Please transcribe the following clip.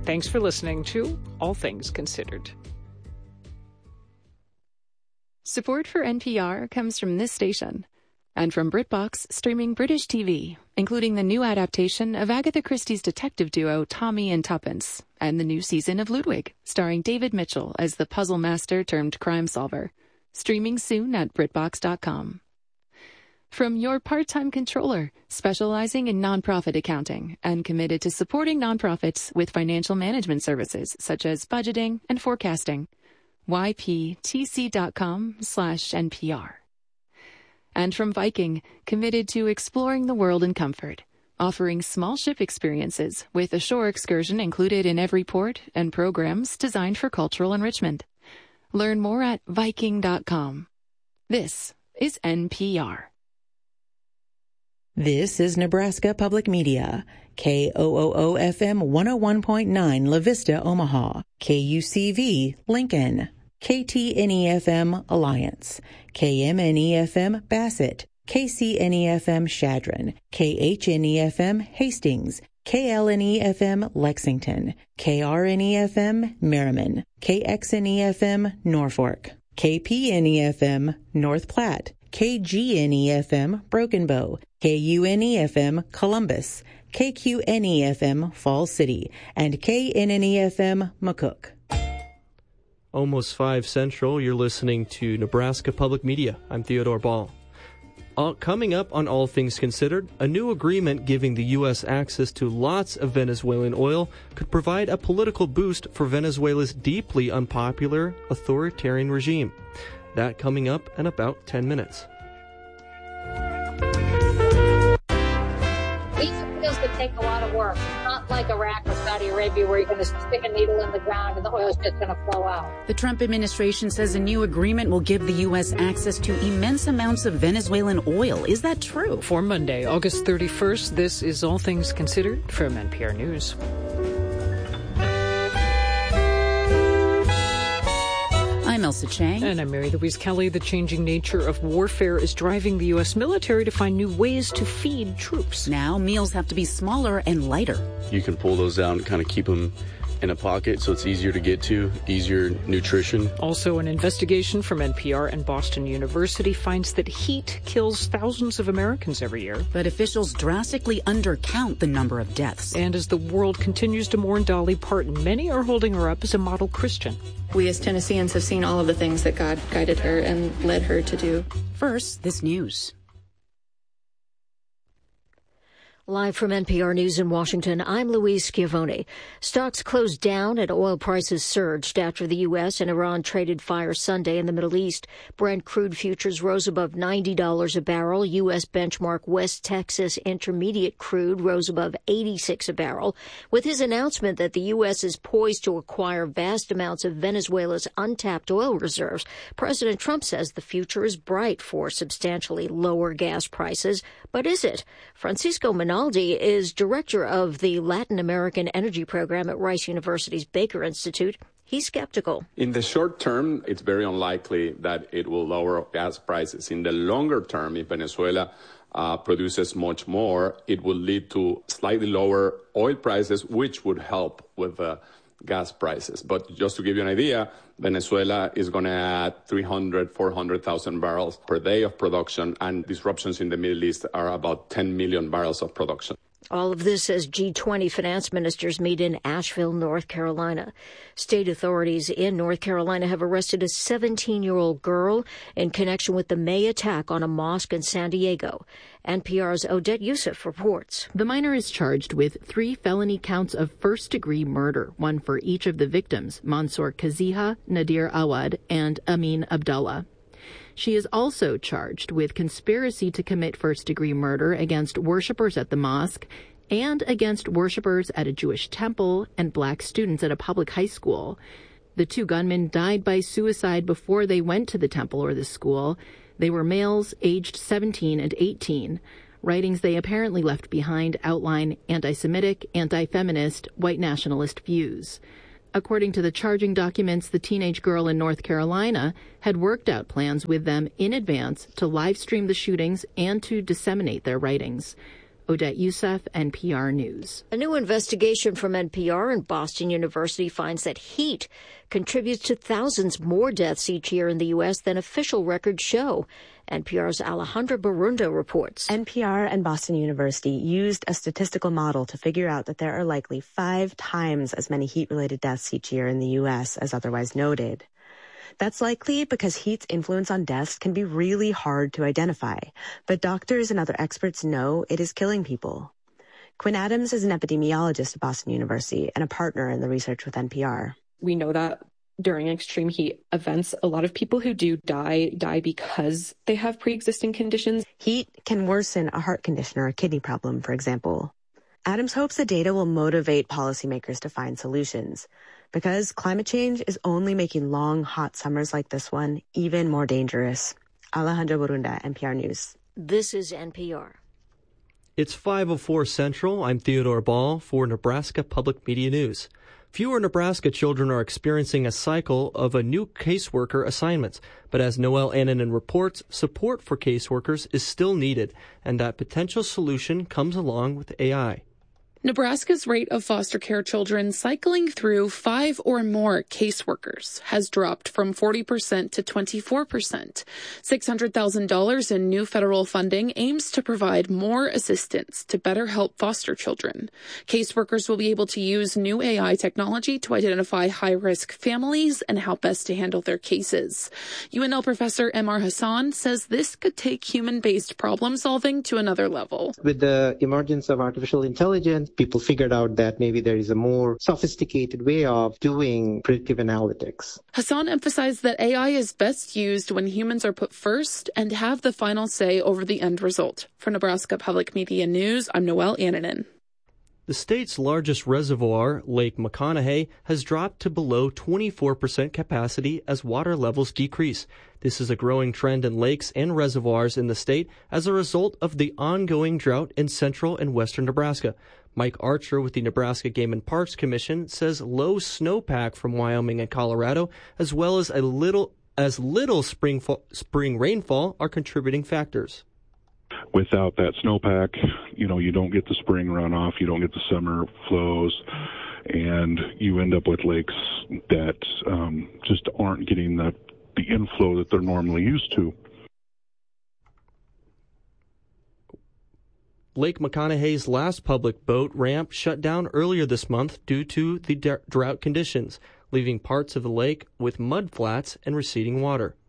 Thanks for listening to All Things Considered. Support for NPR comes from this station and from BritBox, streaming British TV, including the new adaptation of Agatha Christie's detective duo Tommy and Tuppence, and the new season of Ludwig, starring David Mitchell as the puzzle master turned crime solver. Streaming soon at BritBox.com. From your part-time controller, specializing in nonprofit accounting and committed to supporting nonprofits with financial management services such as budgeting and forecasting. yptc.com/NPR. And from Viking, committed to exploring the world in comfort, offering small ship experiences with a shore excursion included in every port and programs designed for cultural enrichment. Learn more at Viking.com. This is NPR. This is Nebraska Public Media, KOOO-FM 101.9 La Vista, Omaha, KUCV, Lincoln, KTNE-FM, Alliance, KMNE-FM, Bassett, KCNE-FM, Chadron, KHNE-FM, Hastings, KLNE-FM, Lexington, KRNE-FM, Merriman, KXNE-FM, Norfolk, KPNE-FM, North Platte, KGNE-FM, Broken Bow, KUNE-FM, Columbus, KQNE-FM, Fall City, and KNNE-FM, McCook. Almost 5 Central, you're listening to Nebraska Public Media. I'm Theodore Ball. Coming up on All Things Considered, a new agreement giving the U.S. access to lots of Venezuelan oil could provide a political boost for Venezuela's deeply unpopular authoritarian regime. That coming up in about 10 minutes. These fields that take a lot of work. It's not like Iraq or Saudi Arabia where you're going to stick a needle in the ground and the oil is just going to flow out. The Trump administration says a new agreement will give the U.S. access to immense amounts of Venezuelan oil. Is that true? For Monday, August 31st, this is All Things Considered from NPR News. I'm Elsa Chang. And I'm Mary Louise Kelly. The changing nature of warfare is driving the U.S. military to find new ways to feed troops. Now, meals have to be smaller and lighter. You can pull those down, kind of keep them in a pocket so it's easier to get to, easier nutrition. Also, an investigation from NPR and Boston University finds that heat kills thousands of Americans every year. But officials drastically undercount the number of deaths. And as the world continues to mourn Dolly Parton, many are holding her up as a model Christian. We as Tennesseans have seen all of the things that God guided her and led her to do. First, this news. Live from NPR News in Washington, I'm Louise Schiavone. Stocks closed down and oil prices surged after the U.S. and Iran traded fire Sunday in the Middle East. Brent crude futures rose above $90 a barrel. U.S. benchmark West Texas Intermediate crude rose above $86 a barrel. With his announcement that the U.S. is poised to acquire vast amounts of Venezuela's untapped oil reserves, President Trump says the future is bright for substantially lower gas prices. But is it? Francisco Minaldi is director of the Latin American Energy Program at Rice University's Baker Institute. He's skeptical. In the short term, it's very unlikely that it will lower gas prices. In the longer term, if Venezuela produces much more, it will lead to slightly lower oil prices, which would help with gas prices. But just to give you an idea, Venezuela is going to add 300,000, 400,000 barrels per day of production, and disruptions in the Middle East are about 10 million barrels of production. All of this as G20 finance ministers meet in Asheville, North Carolina. State authorities in North Carolina have arrested a 17-year-old girl in connection with the May attack on a mosque in San Diego. NPR's Odette Youssef reports. The minor is charged with 3 felony counts of first-degree murder, one for each of the victims, Mansour Kaziha, Nadir Awad, and Amin Abdullah. She is also charged with conspiracy to commit first-degree murder against worshippers at the mosque and against worshippers at a Jewish temple and black students at a public high school. The 2 gunmen died by suicide before they went to the temple or the school. They were males aged 17 and 18. Writings they apparently left behind outline anti-Semitic, anti-feminist, white nationalist views. According to the charging documents, the teenage girl in North Carolina had worked out plans with them in advance to live stream the shootings and to disseminate their writings. Odette Youssef, NPR News. A new investigation from NPR and Boston University finds that heat contributes to thousands more deaths each year in the U.S. than official records show. NPR's Alejandra Barundo reports. NPR and Boston University used a statistical model to figure out that there are likely 5 times as many heat-related deaths each year in the U.S. as otherwise noted. That's likely because heat's influence on deaths can be really hard to identify, but doctors and other experts know it is killing people. Quinn Adams is an epidemiologist at Boston University and a partner in the research with NPR. We know that during extreme heat events, a lot of people who do die because they have pre-existing conditions. Heat can worsen a heart condition or a kidney problem, for example. Adams hopes the data will motivate policymakers to find solutions, because climate change is only making long, hot summers like this one even more dangerous. Alejandra Borunda, NPR News. This is NPR. It's 5:04 Central. I'm Theodore Ball for Nebraska Public Media News. Fewer Nebraska children are experiencing a cycle of a new caseworker assignments, but as Noelle Annanen reports, support for caseworkers is still needed, and that potential solution comes along with AI. Nebraska's rate of foster care children cycling through 5 or more caseworkers has dropped from 40% to 24%. $600,000 in new federal funding aims to provide more assistance to better help foster children. Caseworkers will be able to use new AI technology to identify high-risk families and how best to handle their cases. UNL professor Emar Hassan says this could take human-based problem-solving to another level. With the emergence of artificial intelligence, people figured out that maybe there is a more sophisticated way of doing predictive analytics. Hassan emphasized that AI is best used when humans are put first and have the final say over the end result. For Nebraska Public Media News, I'm Noelle Annanen. The state's largest reservoir, Lake McConaughey, has dropped to below 24% capacity as water levels decrease. This is a growing trend in lakes and reservoirs in the state as a result of the ongoing drought in central and western Nebraska. Mike Archer with the Nebraska Game and Parks Commission says low snowpack from Wyoming and Colorado, as well as little spring rainfall, are contributing factors. Without that snowpack, you don't get the spring runoff, you don't get the summer flows, and you end up with lakes that just aren't getting the inflow that they're normally used to. Lake McConaughey's last public boat ramp shut down earlier this month due to the drought conditions, leaving parts of the lake with mud flats and receding water.